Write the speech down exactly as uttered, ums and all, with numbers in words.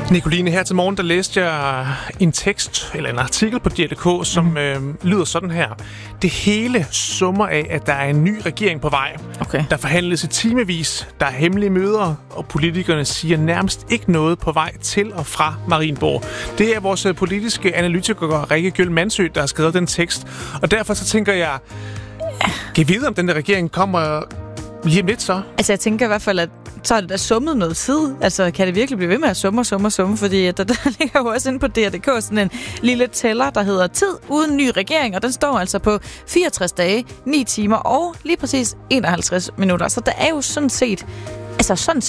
Nicoline, her til morgen, der læste jeg en tekst, eller en artikel på D R punktum d k, som mm. øh, lyder sådan her. Det hele summer af, at der er en ny regering på vej. Okay. Der forhandles i timevis, der er hemmelige møder, og politikerne siger nærmest ikke noget på vej til og fra Marienborg. Det er vores politiske analytiker, Rikke Gjøl Mansø, der har skrevet den tekst. Og derfor så tænker jeg, kan I vide, om den der regering kommer lige om lidt så? Altså, jeg tænker i hvert fald, at så er det da summet noget tid. Altså, kan det virkelig blive ved med at summe og summe og summe? Fordi der, der ligger jo også inde på D R punktum d k sådan en lille tæller, der hedder tid uden ny regering, og den står altså på fireogtres dage, ni timer og lige præcis enoghalvtreds minutter. Så der er jo sådan set, altså sådan set